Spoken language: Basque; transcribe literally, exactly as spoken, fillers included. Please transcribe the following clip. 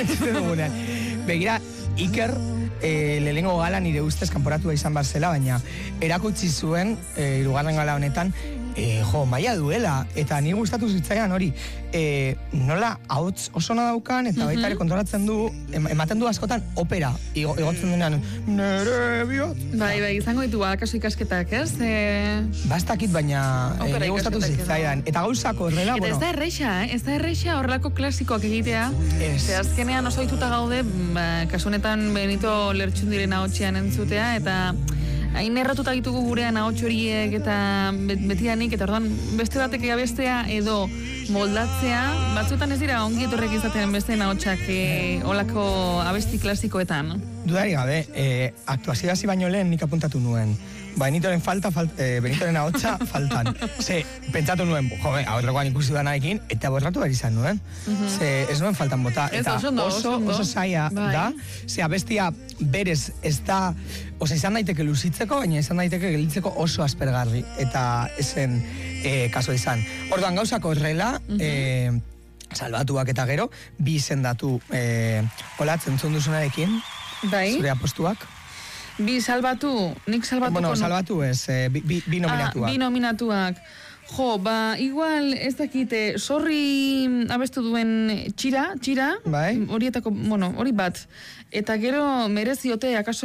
Begira, Iker e, lehenengo gala nire ustez kanporatua izan bar zela, baina erakutsi zuen e, hirugarren gala honetan e, jo, maila duela, eta ni gustatu zitzaidan hori, e, nola ahots oso na daukan, eta baita ere kontrolatzen du, em, ematen du askotan opera, igo, igotzen denean, nere biot. Bai, bai, izango ditu akaso ikasketak, ez? E... Bastakit, baina e, ni gustatu zitzaidan. Eta gauzako horrela, bueno... Eta ez da erreixa, eh? Ez da erreixa horrelako klasikoak egitea. Ez. Ze azkenean oso dituta gaude, ba, kasunetan Benito Lertxundiren ahotsean entzutea, eta hain erratuta ditugu gurean ahots horiek eta betidanik, eta orduan beste batek bestea edo moldatzea, batzuetan ez dira ongi etorrek izaten besteen ahotsak e, olako abesti klasikoetan. Dudari gabe, e, aktuazio hasi baino lehen nik apuntatu nuen. Benitoren falta, falt, e, Benitoren ahotsa faltan. Ze, pentsatu nuen, jo, ahotrekoan ikusi danarekin, eta borratu behar izan nuen. Uh-huh. Ze, ez nuen faltan bota. Eta oso, ondo, oso, oso zaila da. Ze, abestia berez ez da, oza, izan daiteke luzitzeko, baina izan daiteke gelitzeko oso aspergarri. Eta esen e, kaso izan. Orduan gauzako horrela, uh-huh. e, salbatuak eta gero, bi izendatu e, olatzen entzun duzunarekin, bai. Zure apostuak. Bi salbatu, nik salbatuko... Bueno, salbatu ez, eh, bi, bi, bi nominatuak. Ah, bi nominatuak. Jo, ba, igual ez dakite, sorri abestu duen txira, txira, bai. Horietako, bueno, hori bat. Eta gero mereziote, akaso